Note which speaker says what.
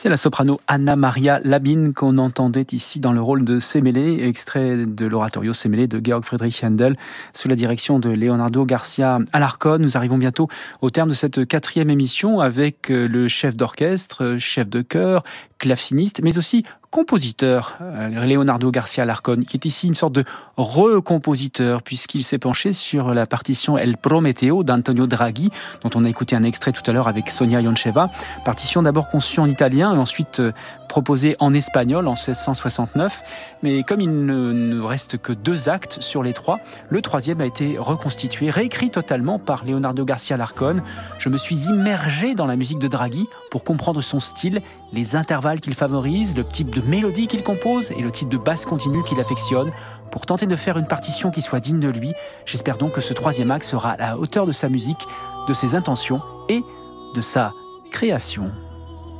Speaker 1: C'est la soprano Anna Maria Labine qu'on entendait ici dans le rôle de Semele, extrait de l'oratorio Semele de Georg Friedrich Händel, sous la direction de Leonardo Garcia Alarcón. Nous arrivons bientôt au terme de cette 4e émission avec le chef d'orchestre, chef de chœur, claveciniste, mais aussi compositeur, Leonardo Garcia Alarcón, qui est ici une sorte de recompositeur, puisqu'il s'est penché sur la partition El Prometeo d'Antonio Draghi, dont on a écouté un extrait tout à l'heure avec Sonia Ioncheva. Partition d'abord conçue en italien et ensuite proposée en espagnol en 1669. Mais comme il ne reste que 2 actes sur les 3, le 3e a été reconstitué, réécrit totalement par Leonardo Garcia Alarcón. Je me suis immergé dans la musique de Draghi pour comprendre son style, les intervalles qu'il favorise, le type de mélodie qu'il compose et le type de basse continue qu'il affectionne, pour tenter de faire une partition qui soit digne de lui. J'espère donc que ce 3e acte sera à la hauteur de sa musique, de ses intentions et de sa création.